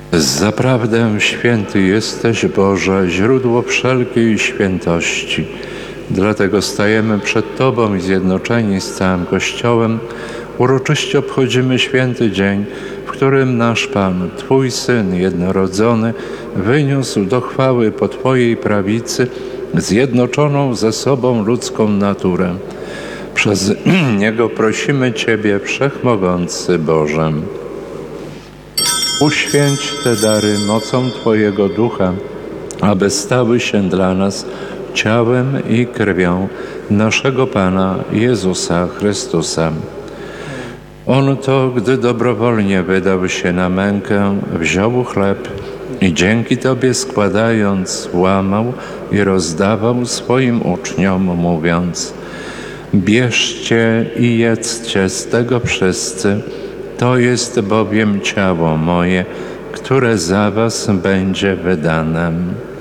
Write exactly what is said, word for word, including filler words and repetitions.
Zaprawdę święty jesteś, Boże, źródło wszelkiej świętości. Dlatego stajemy przed Tobą i zjednoczeni z całym Kościołem uroczyście obchodzimy święty dzień, w którym nasz Pan, Twój Syn jednorodzony, wyniósł do chwały po Twojej prawicy zjednoczoną ze sobą ludzką naturę. Przez Niego prosimy Ciebie, Wszechmogący Boże. Uświęć te dary mocą Twojego Ducha, aby stały się dla nas ciałem i krwią naszego Pana Jezusa Chrystusa. On to, gdy dobrowolnie wydał się na mękę, wziął chleb i dzięki Tobie składając, łamał i rozdawał swoim uczniom, mówiąc: bierzcie i jedzcie z tego wszyscy, to jest bowiem ciało moje, które za was będzie wydane.